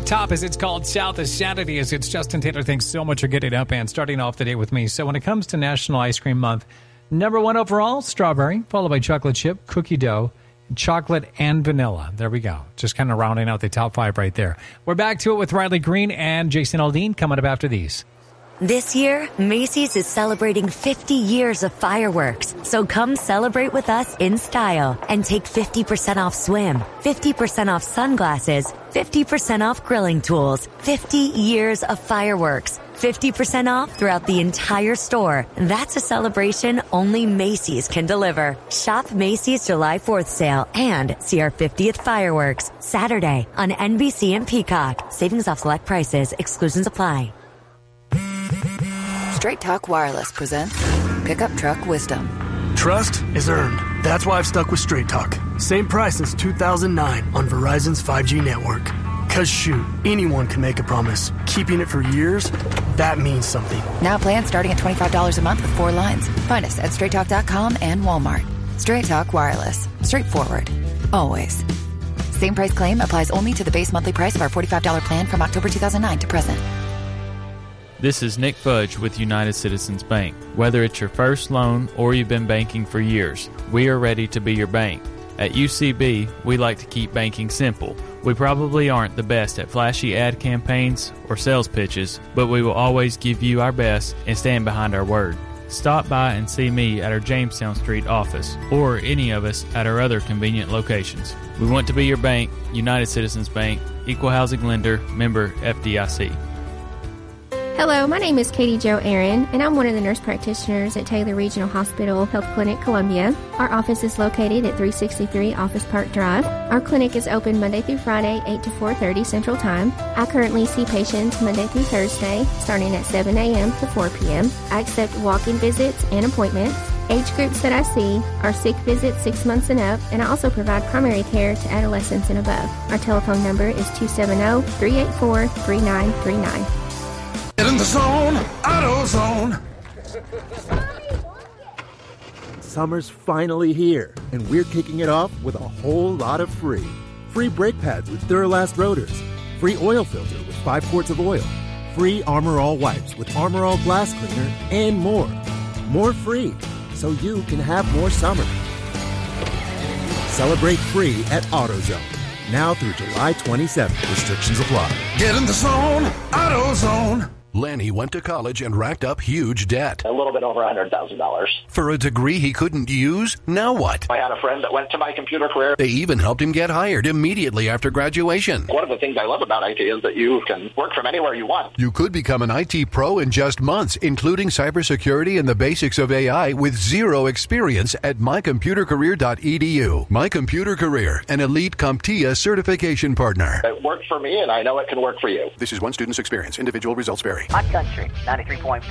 top as it's called South of Saturday as it's Justin Taylor. Thanks so much for getting up and starting off the day with me. So when it comes to National Ice Cream Month, number one overall, strawberry, followed by chocolate chip, cookie dough, chocolate, and vanilla. There we go. Just kind of rounding out the top five right there. We're back to it with Riley Green and Jason Aldean coming up after these. This year, Macy's is celebrating 50 years of fireworks. So come celebrate with us in style and take 50% off swim, 50% off sunglasses, 50% off grilling tools, 50 years of fireworks, 50% off throughout the entire store. That's a celebration only Macy's can deliver. Shop Macy's July 4th sale and see our 50th fireworks Saturday on NBC and Peacock. Savings off select prices. Exclusions apply. Straight Talk Wireless presents Pickup Truck Wisdom. Trust is earned. That's why I've stuck with Straight Talk. Same price since 2009 on Verizon's 5G network. Cause shoot, anyone can make a promise. Keeping it for years, that means something. Now plans starting at $25 a month with 4 lines. Find us at straighttalk.com and Walmart. Straight Talk Wireless. Straightforward. Always. Same price claim applies only to the base monthly price of our $45 plan from October 2009 to present. This is Nick Fudge with United Citizens Bank. Whether it's your first loan or you've been banking for years, we are ready to be your bank. At UCB, we like to keep banking simple. We probably aren't the best at flashy ad campaigns or sales pitches, but we will always give you our best and stand behind our word. Stop by and see me at our Jamestown Street office or any of us at our other convenient locations. We want to be your bank, United Citizens Bank, Equal Housing Lender, member FDIC. Hello, my name is Katie Jo Aaron, and I'm one of the nurse practitioners at Taylor Regional Hospital Health Clinic, Columbia. Our office is located at 363 Office Park Drive. Our clinic is open Monday through Friday, 8 to 4:30 Central Time. I currently see patients Monday through Thursday, starting at 7 a.m. to 4 p.m. I accept walk-in visits and appointments. Age groups that I see are sick visits 6 months and up, and I also provide primary care to adolescents and above. Our telephone number is 270-384-3939. Get in the zone, AutoZone. Summer's finally here, and we're kicking it off with a whole lot of free. Free brake pads with Duralast rotors. Free oil filter with 5 quarts of oil. Free Armor All wipes with Armor All glass cleaner, and more. More free, so you can have more summer. Celebrate free at AutoZone. Now through July 27th. Restrictions apply. Get in the zone, AutoZone. Lanny went to college and racked up huge debt. A little bit over $100,000. For a degree he couldn't use? Now what? I had a friend that went to My Computer Career. They even helped him get hired immediately after graduation. One of the things I love about IT is that you can work from anywhere you want. You could become an IT pro in just months, including cybersecurity and the basics of AI with zero experience at mycomputercareer.edu. My Computer Career, an elite CompTIA certification partner. It worked for me, and I know it can work for you. This is one student's experience. Individual results vary. Hot Country, 93.5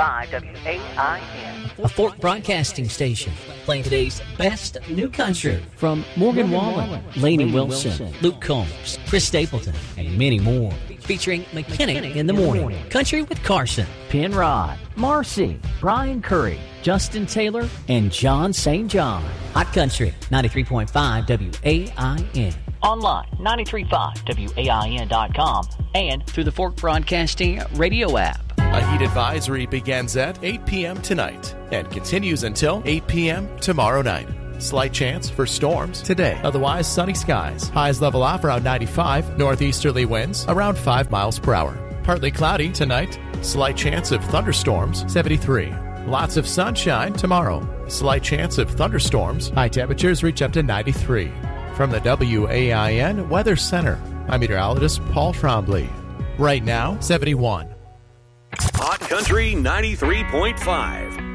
WAIN. A Fork Broadcasting Station, playing today's best new country from Morgan Wallen, Lainey Wilson, Luke Combs, Chris Stapleton, and many more. Featuring McKinnon in the morning, Country with Carson, Penrod, Marcy, Brian Curry, Justin Taylor, and John St. John. Hot Country, 93.5 WAIN. Online, 93.5WAIN.com, and through the Fork Broadcasting radio app. A heat advisory begins at 8 p.m. tonight and continues until 8 p.m. tomorrow night. Slight chance for storms today. Otherwise, sunny skies. Highs level off around 95. Northeasterly winds around 5 miles per hour. Partly cloudy tonight. Slight chance of thunderstorms, 73. Lots of sunshine tomorrow. Slight chance of thunderstorms. High temperatures reach up to 93. From the WAIN Weather Center, I'm meteorologist Paul Trombley. Right now, 71. Hot Country 93.5.